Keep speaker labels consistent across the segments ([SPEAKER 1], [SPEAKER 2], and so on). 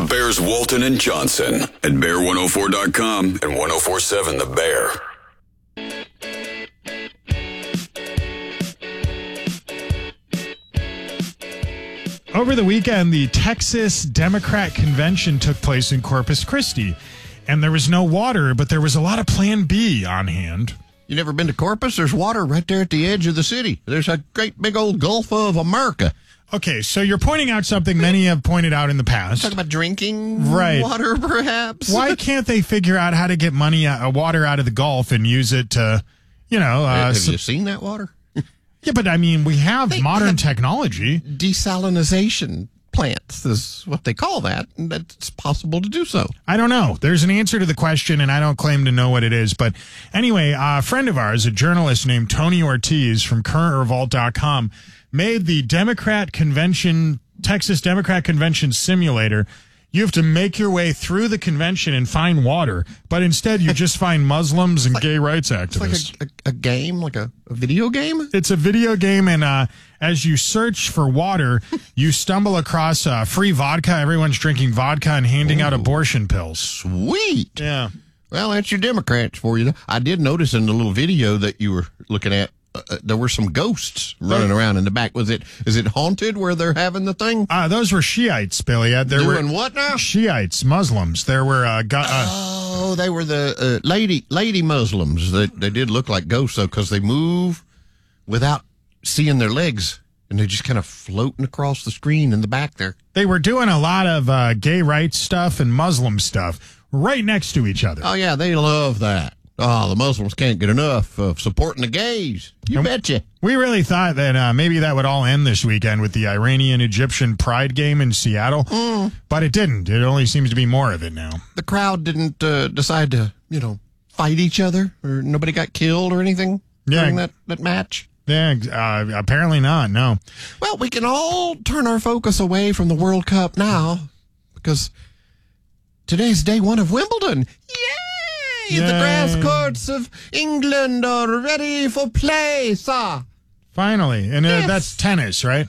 [SPEAKER 1] The Bears Walton and Johnson at Bear104.com and 104.7 The Bear.
[SPEAKER 2] Over the weekend, the Texas Democrat Convention took place in Corpus Christi, and there was no water, but there was a lot of Plan B on hand.
[SPEAKER 3] You never been to Corpus? There's water right there at the edge of the city. There's a great big old Gulf of America.
[SPEAKER 2] Okay, so you're pointing out something many have pointed out in the past.
[SPEAKER 3] Talking about drinking
[SPEAKER 2] Right.
[SPEAKER 3] water, perhaps?
[SPEAKER 2] Why can't they figure out how to get water out of the Gulf and use it to,
[SPEAKER 3] Have you seen that water?
[SPEAKER 2] Yeah, but I mean, we have modern technology.
[SPEAKER 3] Desalinization plants is what they call that, and it's possible to do so.
[SPEAKER 2] I don't know. There's an answer to the question, and I don't claim to know what it is. But anyway, a friend of ours, a journalist named Tony Ortiz from CurrentRevolt.com, made the Texas Democrat Convention simulator. You have to make your way through the convention and find water, but instead you just find Muslims and gay rights activists.
[SPEAKER 3] It's like a game, like a video game?
[SPEAKER 2] It's a video game, and as you search for water, you stumble across free vodka. Everyone's drinking vodka and handing out abortion pills.
[SPEAKER 3] Sweet.
[SPEAKER 2] Yeah.
[SPEAKER 3] Well, that's your Democrats for you. I did notice in the little video that you were looking at, there were some ghosts running around in the back. Is it haunted where they're having the thing?
[SPEAKER 2] Those were Shiites, Billy.
[SPEAKER 3] Doing what now?
[SPEAKER 2] Shiites, Muslims. There were
[SPEAKER 3] they were the lady Muslims. They did look like ghosts, though, because they move without seeing their legs, and they're just kind of floating across the screen in the back there.
[SPEAKER 2] They were doing a lot of gay rights stuff and Muslim stuff right next to each other.
[SPEAKER 3] Oh, yeah, they love that. Oh, the Muslims can't get enough of supporting the gays. You betcha.
[SPEAKER 2] We really thought that maybe that would all end this weekend with the Iranian-Egyptian Pride game in Seattle, but it didn't. It only seems to be more of it now.
[SPEAKER 3] The crowd didn't decide to, fight each other, or nobody got killed or anything during that match?
[SPEAKER 2] Yeah, apparently not, no.
[SPEAKER 3] Well, we can all turn our focus away from the World Cup now, because today's day one of Wimbledon. Yay! The grass courts of England are ready for play, sir.
[SPEAKER 2] Finally. And
[SPEAKER 3] Yes.
[SPEAKER 2] that's tennis, right?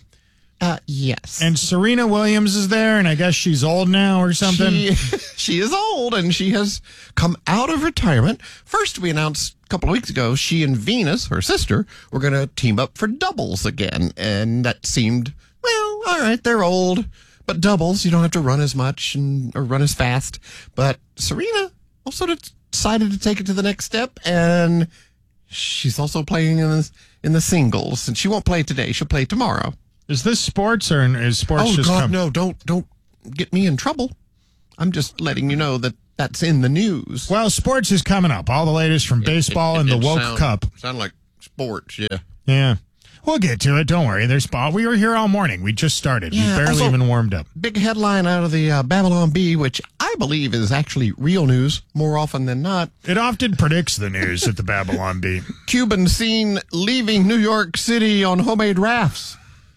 [SPEAKER 3] Yes.
[SPEAKER 2] And Serena Williams is there, and I guess she's old now or something.
[SPEAKER 3] She is old, and she has come out of retirement. First, we announced a couple of weeks ago, she and Venus, her sister, were going to team up for doubles again. And that seemed, well, all right, they're old. But doubles, you don't have to run as much or run as fast. But Serena also decided to take it to the next step, and she's also playing in the singles. And she won't play today. She'll play tomorrow.
[SPEAKER 2] Is this sports, or is sports just
[SPEAKER 3] God, no, don't get me in trouble. I'm just letting you know that that's in the news.
[SPEAKER 2] Well, sports is coming up. All the latest from baseball and the Woke Cup.
[SPEAKER 3] Sound like sports, yeah.
[SPEAKER 2] Yeah. We'll get to it. Don't worry. There's we were here all morning. We just started.
[SPEAKER 3] Yeah,
[SPEAKER 2] we barely
[SPEAKER 3] also,
[SPEAKER 2] even warmed up.
[SPEAKER 3] Big headline out of the Babylon Bee, which I believe is actually real news more often than not.
[SPEAKER 2] It often predicts the news at the Babylon Bee.
[SPEAKER 3] Cuban seen leaving New York City on homemade rafts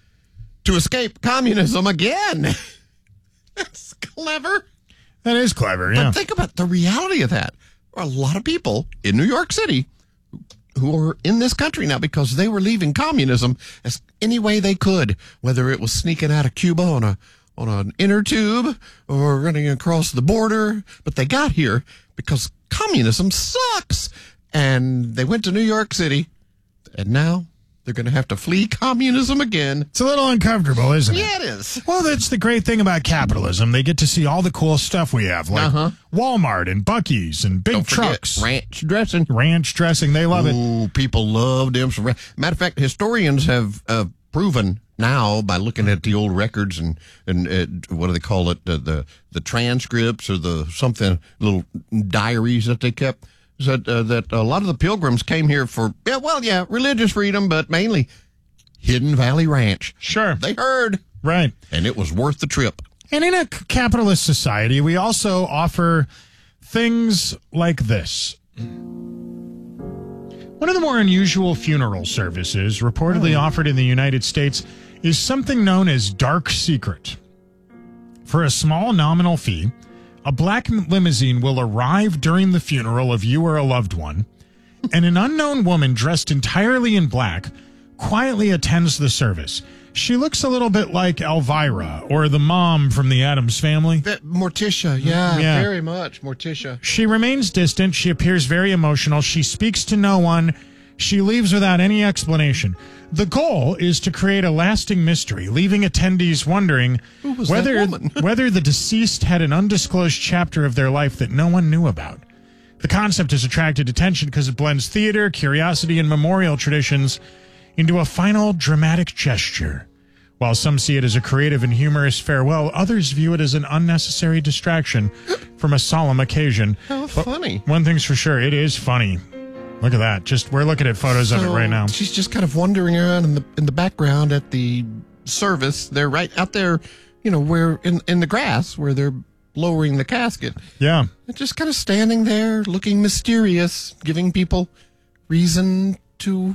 [SPEAKER 3] to escape communism again. That's clever.
[SPEAKER 2] That is clever, yeah.
[SPEAKER 3] But think about the reality of that. There are a lot of people in New York City who are in this country now because they were leaving communism as any way they could, whether it was sneaking out of Cuba on an inner tube or running across the border. But they got here because communism sucks. And they went to New York City, and now they're going to have to flee communism again.
[SPEAKER 2] It's a little uncomfortable, isn't it?
[SPEAKER 3] Yeah, it is.
[SPEAKER 2] Well, that's the great thing about capitalism. They get to see all the cool stuff we have, like Walmart and Buc-ee's and big trucks.
[SPEAKER 3] Ranch dressing.
[SPEAKER 2] Ranch dressing. They love it.
[SPEAKER 3] Ooh, people love them. Matter of fact, historians have proven now by looking at the old records and what do they call it? The transcripts or the something, little diaries that they kept. That a lot of the pilgrims came here for, religious freedom, but mainly Hidden Valley Ranch.
[SPEAKER 2] Sure.
[SPEAKER 3] They heard.
[SPEAKER 2] Right.
[SPEAKER 3] And it was worth the trip.
[SPEAKER 2] And in a capitalist society, we also offer things like this. One of the more unusual funeral services reportedly offered in the United States is something known as Dark Secret. For a small nominal fee, a black limousine will arrive during the funeral of you or a loved one, and an unknown woman dressed entirely in black quietly attends the service. She looks a little bit like Elvira or the mom from the Addams Family.
[SPEAKER 3] Morticia, yeah, very much. Morticia.
[SPEAKER 2] She remains distant. She appears very emotional. She speaks to no one. She leaves without any explanation. The goal is to create a lasting mystery, leaving attendees wondering whether the deceased had an undisclosed chapter of their life that no one knew about. The concept has attracted attention because it blends theater, curiosity, and memorial traditions into a final dramatic gesture. While some see it as a creative and humorous farewell, others view it as an unnecessary distraction from a solemn occasion.
[SPEAKER 3] How funny.
[SPEAKER 2] One thing's for sure, it is funny. Look at that. We're looking at photos of it right now.
[SPEAKER 3] She's just kind of wandering around in the background at the service. They're right out there, where in the grass where they're lowering the casket.
[SPEAKER 2] Yeah.
[SPEAKER 3] They're just kind of standing there looking mysterious, giving people reason to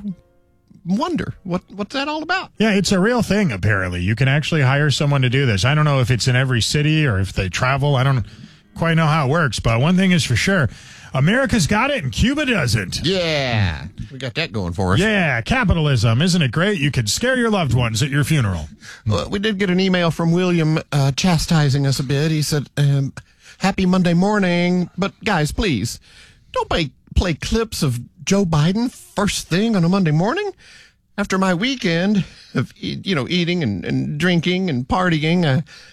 [SPEAKER 3] wonder what's that all about.
[SPEAKER 2] Yeah, it's a real thing, apparently. You can actually hire someone to do this. I don't know if it's in every city or if they travel. I don't quite know how it works, but one thing is for sure. America's got it and Cuba doesn't.
[SPEAKER 3] Yeah, we got that going for us.
[SPEAKER 2] Yeah, capitalism. Isn't it great? You could scare your loved ones at your funeral.
[SPEAKER 3] We did get an email from William chastising us a bit. He said, happy Monday morning, but guys, please, don't play clips of Joe Biden first thing on a Monday morning. After my weekend of, eating and drinking and partying,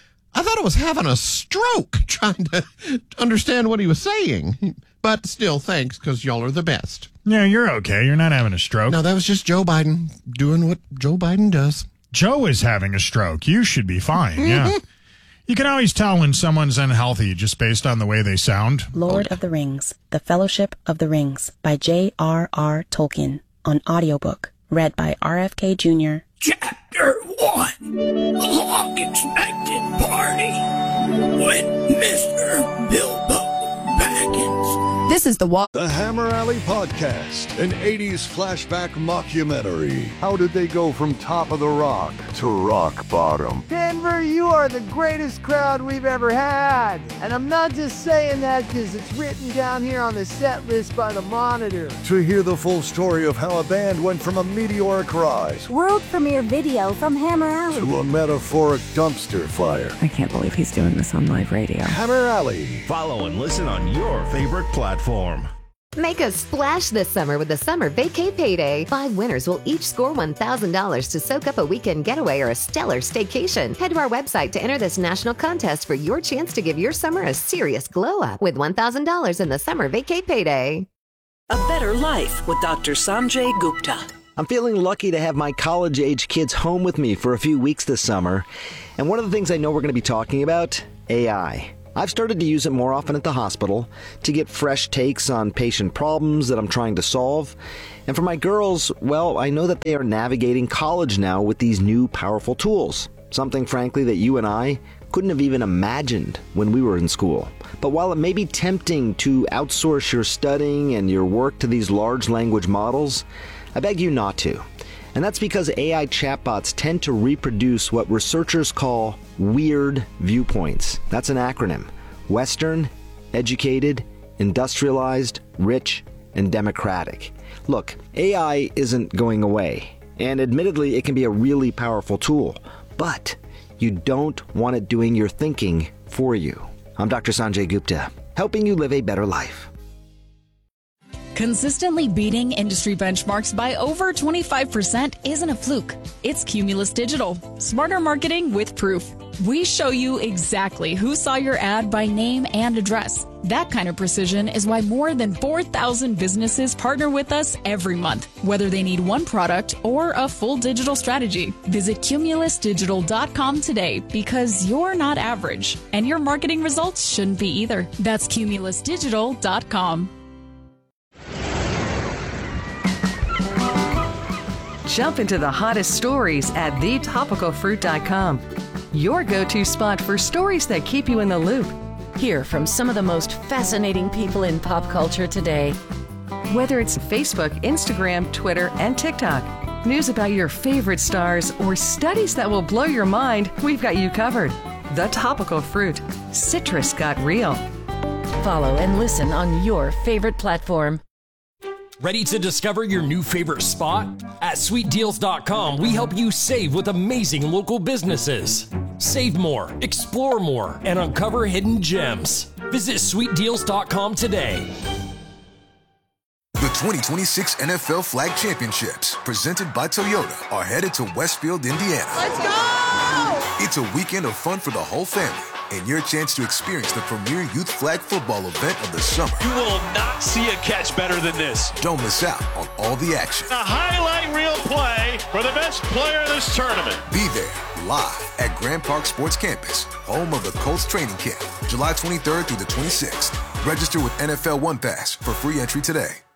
[SPEAKER 3] I thought I was having a stroke trying to understand what he was saying. But still, thanks, because y'all are the best.
[SPEAKER 2] Yeah, you're okay. You're not having a stroke.
[SPEAKER 3] No, that was just Joe Biden doing what Joe Biden does.
[SPEAKER 2] Joe is having a stroke. You should be fine, yeah. You can always tell when someone's unhealthy just based on the way they sound.
[SPEAKER 4] Lord of the Rings, The Fellowship of the Rings by J.R.R. Tolkien on audiobook, read by RFK Jr.
[SPEAKER 5] Chapter 1, the long-expected party with Mr. Bilbo Baggins.
[SPEAKER 6] This is
[SPEAKER 7] The Hammer Alley Podcast, an 80s flashback mockumentary. How did they go from top of the rock to rock bottom?
[SPEAKER 8] Denver, you are the greatest crowd we've ever had. And I'm not just saying that because it's written down here on the set list by the Monitor.
[SPEAKER 7] To hear the full story of how a band went from a meteoric rise
[SPEAKER 9] world premiere video from Hammer Alley
[SPEAKER 7] to a metaphoric dumpster fire.
[SPEAKER 6] I can't believe he's doing this on live radio.
[SPEAKER 7] Hammer Alley.
[SPEAKER 10] Follow and listen on your favorite platform.
[SPEAKER 11] Make a splash this summer with the Summer Vacay Payday. 5 winners will each score $1,000 to soak up a weekend getaway or a stellar staycation. Head to our website to enter this national contest for your chance to give your summer a serious glow-up with $1,000 in the Summer Vacay Payday.
[SPEAKER 12] A better life with Dr. Sanjay Gupta.
[SPEAKER 13] I'm feeling lucky to have my college-age kids home with me for a few weeks this summer. And one of the things I know we're going to be talking about, AI. I've started to use it more often at the hospital to get fresh takes on patient problems that I'm trying to solve. And for my girls, well, I know that they are navigating college now with these new powerful tools. Something, frankly, that you and I couldn't have even imagined when we were in school. But while it may be tempting to outsource your studying and your work to these large language models, I beg you not to. And that's because AI chatbots tend to reproduce what researchers call weird viewpoints. That's an acronym. Western, educated, industrialized, rich, and democratic. Look, AI isn't going away. And admittedly, it can be a really powerful tool. But you don't want it doing your thinking for you. I'm Dr. Sanjay Gupta, helping you live a better life.
[SPEAKER 14] Consistently beating industry benchmarks by over 25% isn't a fluke. It's Cumulus Digital. Smarter marketing with proof. We show you exactly who saw your ad by name and address. That kind of precision is why more than 4,000 businesses partner with us every month, whether they need one product or a full digital strategy. Visit cumulusdigital.com today because you're not average, and your marketing results shouldn't be either. That's cumulusdigital.com.
[SPEAKER 15] Jump into the hottest stories at thetopicalfruit.com. Your go-to spot for stories that keep you in the loop.
[SPEAKER 16] Hear from some of the most fascinating people in pop culture today.
[SPEAKER 15] Whether it's Facebook, Instagram, Twitter, and TikTok, news about your favorite stars, or studies that will blow your mind, we've got you covered. The Topical Fruit. Citrus got real.
[SPEAKER 16] Follow and listen on your favorite platform.
[SPEAKER 17] Ready to discover your new favorite spot? At sweetdeals.com, we help you save with amazing local businesses. Save more, explore more, and uncover hidden gems. Visit sweetdeals.com today.
[SPEAKER 18] The 2026 NFL Flag Championships, presented by Toyota, are headed to Westfield, Indiana.
[SPEAKER 19] Let's go!
[SPEAKER 18] It's a weekend of fun for the whole family and your chance to experience the premier youth flag football event of the summer.
[SPEAKER 20] You will not see a catch better than this.
[SPEAKER 18] Don't miss out on all the action.
[SPEAKER 20] A highlight reel play for the best player of this tournament.
[SPEAKER 18] Be there live at Grand Park Sports Campus, home of the Colts training camp, July 23rd through the 26th. Register with NFL One Pass for free entry today.